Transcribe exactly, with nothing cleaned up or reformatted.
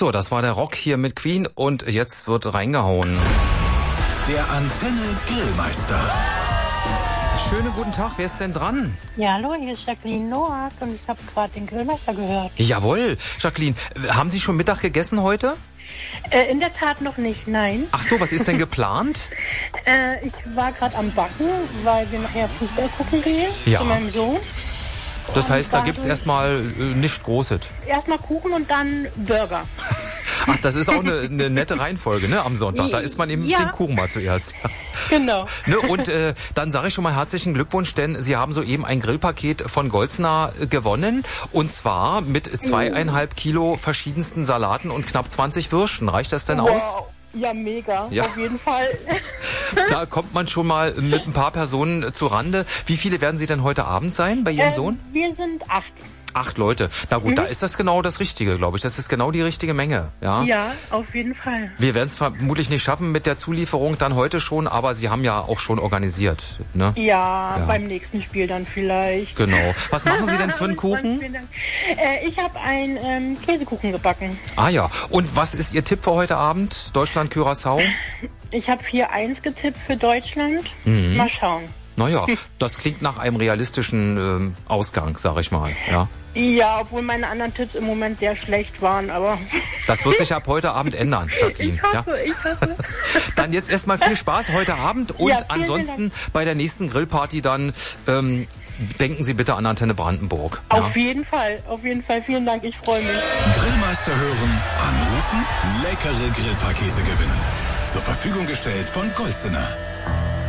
So, das war der Rock hier mit Queen und jetzt wird reingehauen. Der Antenne Grillmeister. Schönen guten Tag, wer ist denn dran? Ja, hallo, hier ist Jacqueline Noack und ich habe gerade den Grillmeister gehört. Jawohl, Jacqueline, haben Sie schon Mittag gegessen heute? Äh, in der Tat noch nicht, nein. Ach so, was ist denn geplant? äh, ich war gerade am Backen, weil wir nachher Fußball gucken gehen Ja. zu meinem Sohn. Das heißt, Und da dann gibt's erstmal äh, nichts Großes. Erstmal Kuchen und dann Burger. Ach, das ist auch eine, eine nette Reihenfolge, ne, am Sonntag. Da isst man eben Ja. den Kuchen mal zuerst. Genau. Ne, und äh, dann sage ich schon mal herzlichen Glückwunsch, denn Sie haben soeben ein Grillpaket von Goldsner äh, gewonnen. Und zwar mit zweieinhalb Kilo verschiedensten Salaten und knapp zwanzig Würsten. Reicht das denn Wow. aus? Ja, mega, Ja. auf jeden Fall. Da kommt man schon mal mit ein paar Personen zu Rande. Wie viele werden Sie denn heute Abend sein bei Ihrem Ähm, Sohn? Wir sind acht. Acht Leute. Na gut, Mhm. da ist das genau das Richtige, glaube ich. Das ist genau die richtige Menge. Ja. Ja, auf jeden Fall. Wir werden es vermutlich nicht schaffen mit der Zulieferung dann heute schon, aber Sie haben ja auch schon organisiert, ne? Ja, Ja. beim nächsten Spiel dann vielleicht. Genau. Was machen Sie denn für einen Ganz Kuchen? vielen Dank. Äh, ich habe einen ähm, Käsekuchen gebacken. Ah ja. Und was ist Ihr Tipp für heute Abend? Deutschland, Curaçao? Ich habe vier eins getippt für Deutschland. Mhm. Mal schauen. Naja, das klingt nach einem realistischen ähm, Ausgang, sag ich mal. Ja. Ja, obwohl meine anderen Tipps im Moment sehr schlecht waren, aber Das wird sich ab heute Abend ändern, Jacqueline. ich hoffe, Ja? ich hoffe. Dann jetzt erstmal viel Spaß heute Abend und Ja, vielen ansonsten bei der nächsten Grillparty dann ähm, denken Sie bitte an Antenne Brandenburg. Ja? Auf jeden Fall, auf jeden Fall. Vielen Dank, ich freue mich. Grillmeister hören, anrufen, leckere Grillpakete gewinnen. Zur Verfügung gestellt von Goldsner.